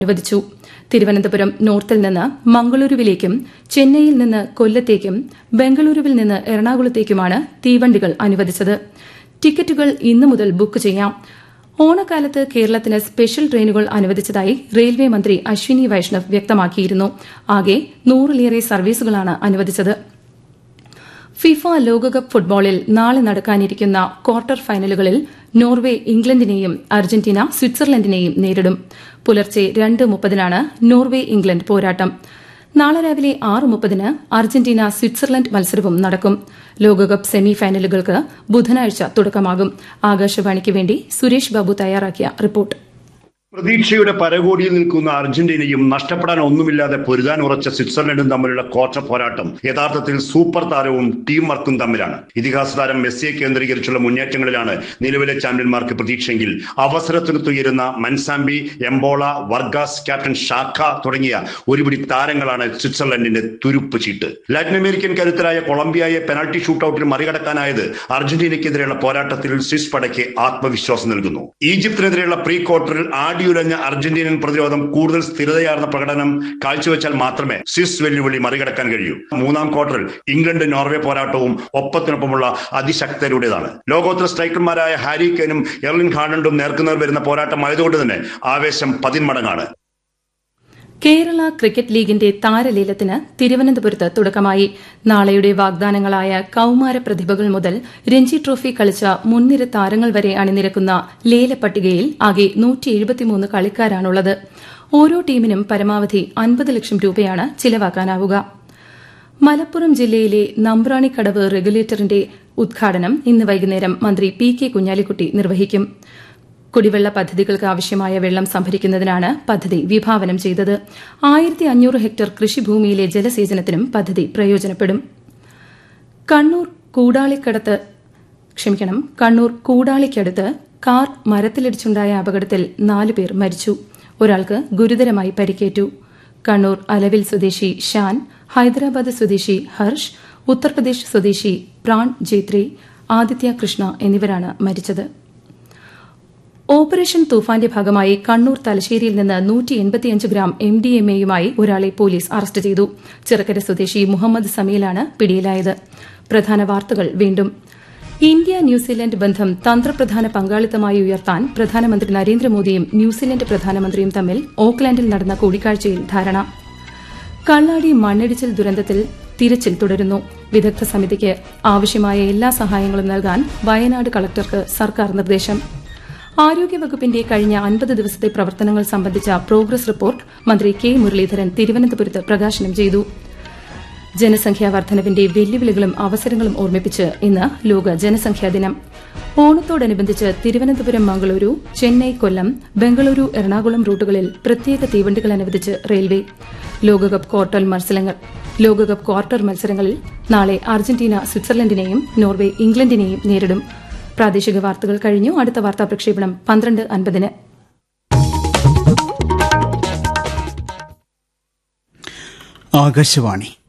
അനുവദിച്ചു. തിരുവനന്തപുരം നോർത്തിൽ നിന്ന് മംഗളൂരുവിലേക്കും ചെന്നൈയിൽ നിന്ന് കൊല്ലത്തേക്കും ബംഗളൂരുവിൽ നിന്ന് എറണാകുളത്തേക്കുമാണ് തീവണ്ടികൾ അനുവദിച്ചത്. ടിക്കറ്റുകൾ ഇന്നു മുതൽ ബുക്ക് ചെയ്യാം. ഓണക്കാലത്ത് കേരളത്തിന് സ്പെഷ്യൽ ട്രെയിനുകൾ അനുവദിച്ചതായി റെയിൽവേ മന്ത്രി അശ്വിനി വൈഷ്ണവ് വ്യക്തമാക്കിയിരുന്നു. ആകെ 100ലേറെ സർവീസുകളാണ് അനുവദിച്ചത്. ഫിഫ ലോകകപ്പ് ഫുട്ബോളിൽ നാളെ നടക്കാനിരിക്കുന്ന ക്വാർട്ടർ ഫൈനലുകളിൽ നോർവെ ഇംഗ്ലണ്ടിനെയും അർജന്റീന സ്വിറ്റ്സർലൻഡിനെയും നേരിടും. പുലർച്ചെ 2:30-നാണ് നോർവെ ഇംഗ്ലണ്ട് പോരാട്ടം. നാളെ രാവിലെ 6:30-ന് അർജന്റീന സ്വിറ്റ്സർലൻഡ് മത്സരവും നടക്കും. ലോകകപ്പ് സെമി ഫൈനലുകൾക്ക് ബുധനാഴ്ച തുടക്കമാകും. ആകാശവാണിക്ക് വേണ്ടി സുരേഷ് ബാബു തയ്യാറാക്കിയ റിപ്പോർട്ട്. പ്രതീക്ഷയുടെ പരകോടിയിൽ നിൽക്കുന്ന അർജന്റീനയും നഷ്ടപ്പെടാൻ ഒന്നുമില്ലാതെ പൊരുതാൻ ഉറച്ച സ്വിറ്റ്സർലൻഡും തമ്മിലുള്ള ക്വാർട്ടർ പോരാട്ടം യഥാർത്ഥത്തിൽ സൂപ്പർ താരവും ടീം വർക്കും തമ്മിലാണ്. ഇതിഹാസ താരം മെസ്സിയെ കേന്ദ്രീകരിച്ചുള്ള മുന്നേറ്റങ്ങളിലാണ് നിലവിലെ ചാമ്പ്യന്മാർക്ക് പ്രതീക്ഷയെങ്കിൽ അവസരത്തിനൊത്തുയരുന്ന മൻസാമ്പി, എംബോള, വർഗാസ്, ക്യാപ്റ്റൻ ഷാക്ക തുടങ്ങിയ ഒരുപിടി താരങ്ങളാണ് സ്വിറ്റ്സർലൻഡിന്റെ തുരുപ്പ് ചീട്ട്. ലാറ്റിൻ അമേരിക്കൻ കരുത്തരായ കൊളംബിയയെ പെനാൽറ്റി ഷൂട്ടൌട്ടിൽ മറികടക്കാനായത് അർജന്റീനയ്ക്കെതിരെയുള്ള പോരാട്ടത്തിൽ സ്വിസ് പടയ്ക്ക് ആത്മവിശ്വാസം നൽകുന്നു. ഈജിപ്തിനെതിരെയുള്ള പ്രീ ക്വാർട്ടറിൽ ആടിയുലഞ്ഞ അർജന്റീനൻ പ്രതിരോധം കൂടുതൽ സ്ഥിരതയാർന്ന പ്രകടനം കാഴ്ചവെച്ചാൽ മാത്രമേ സ്വിസ് വെല്ലുവിളി മറികടക്കാൻ കഴിയൂ. മൂന്നാം ക്വാർട്ടറിൽ ഇംഗ്ലണ്ട് നോർവേ പോരാട്ടവും ഒപ്പത്തിനൊപ്പമുള്ള അതിശക്തരുടേതാണ്. ലോകോത്തര സ്ട്രൈക്കർമാരായ ഹാരി കെയ്നും എർലിൻ ഹാലണ്ടും നേർക്കുനേർ വരുന്ന പോരാട്ടമായതുകൊണ്ട് തന്നെ ആവേശം 10 മടങ്ങാണ്. കേരള ക്രിക്കറ്റ് ലീഗിന്റെ താരലേലത്തിന് തിരുവനന്തപുരത്ത് തുടക്കമായി. നാളെയുടെ വാഗ്ദാനങ്ങളായ കൌമാര പ്രതിഭകൾ മുതൽ രഞ്ജി ട്രോഫി കളിച്ച മുൻനിര താരങ്ങൾ വരെ അണിനിരക്കുന്ന ലേലപ്പട്ടികയിൽ ആകെ 173 കളിക്കാരാണുള്ളത്. ഓരോ ടീമിനും പരമാവധി 50 ലക്ഷം രൂപയാണ് ചിലവാക്കാനാവുക. മലപ്പുറം ജില്ലയിലെ നമ്പ്രാണിക്കടവ് റെഗുലേറ്ററിന്റെ ഉദ്ഘാടനം ഇന്ന് വൈകുന്നേരം മന്ത്രി പി.കെ. കുഞ്ഞാലിക്കുട്ടി നിർവഹിക്കും. കുടിവെള്ള പദ്ധതികൾക്ക് ആവശ്യമായ വെള്ളം സംഭരിക്കുന്നതിനാണ് പദ്ധതി വിഭാവനം ചെയ്തത്. 1500 ഹെക്ടർ കൃഷിഭൂമിയിലെ ജലസേചനത്തിനും പദ്ധതി പ്രയോജനപ്പെടും. കണ്ണൂർ കൂടാളിക്കടുത്ത് കാർ മരത്തിലിടിച്ചുണ്ടായ അപകടത്തിൽ 4 പേർ മരിച്ചു. ഒരാൾക്ക് ഗുരുതരമായി പരിക്കേറ്റു. കണ്ണൂർ അലവിൽ സ്വദേശി ഷാൻ, ഹൈദരാബാദ് സ്വദേശി ഹർഷ്, ഉത്തർപ്രദേശ് സ്വദേശി പ്രാൺ ജേത്രി, ആദിത്യ കൃഷ്ണ എന്നിവരാണ് മരിച്ചത്. ഓപ്പറേഷൻ തൂഫാന്റെ ഭാഗമായി കണ്ണൂർ തലശ്ശേരിയിൽ നിന്ന് 185 ഗ്രാം MDMA-യുമായി ഒരാളെ പോലീസ് അറസ്റ്റ് ചെയ്തു. ചിറക്കര സ്വദേശി മുഹമ്മദ് സമീലാണ് പിടിയിലായത്. പ്രധാന വാർത്തകൾ വീണ്ടും. ഇന്ത്യ ന്യൂസിലൻഡ് ബന്ധം തന്ത്രപ്രധാന പങ്കാളിത്തമായി ഉയർത്താൻ പ്രധാനമന്ത്രി നരേന്ദ്രമോദിയും ന്യൂസിലൻഡ് പ്രധാനമന്ത്രിയും തമ്മിൽ ഓക്ലാൻഡിൽ നടന്ന കൂടിക്കാഴ്ചയിൽ ധാരണ. കള്ളാടി മണ്ണിടിച്ചിൽ ദുരന്തത്തിൽ തിരച്ചിൽ തുടരുന്നു. വിദഗ്ധ സമിതിക്ക് ആവശ്യമായ എല്ലാ സഹായങ്ങളും നൽകാൻ വയനാട് കളക്ടർക്ക് സർക്കാർ നിർദ്ദേശം. ആരോഗ്യവകുപ്പിന്റെ കഴിഞ്ഞ 50 ദിവസത്തെ പ്രവർത്തനങ്ങൾ സംബന്ധിച്ച പ്രോഗ്രസ് റിപ്പോർട്ട് മന്ത്രി കെ മുരളീധരൻ തിരുവനന്തപുരത്ത് പ്രകാശനം ചെയ്തു. ജനസംഖ്യാ വർധനവിന്റെ വെല്ലുവിളികളും അവസരങ്ങളും ഓർമ്മിപ്പിച്ച് ഇന്ന് ലോക ജനസംഖ്യാ ദിനം. ഓണത്തോടനുബന്ധിച്ച് തിരുവനന്തപുരം മംഗളൂരു, ചെന്നൈ കൊല്ലം, ബംഗളൂരു എറണാകുളം റൂട്ടുകളിൽ പ്രത്യേക തീവണ്ടികൾ അനുവദിച്ച് റെയിൽവേ. ലോകകപ്പ് ക്വാർട്ടർ മത്സരങ്ങളിൽ നാളെ അർജന്റീന സ്വിറ്റ്സർലൻഡിനെയും നോർവെ ഇംഗ്ലണ്ടിനെയും നേരിടും. പ്രാദേശിക വാർത്തകൾ കഴിഞ്ഞു. അടുത്ത വാർത്താ പ്രക്ഷേപണം 12:50-ന്. ആകാശവാണി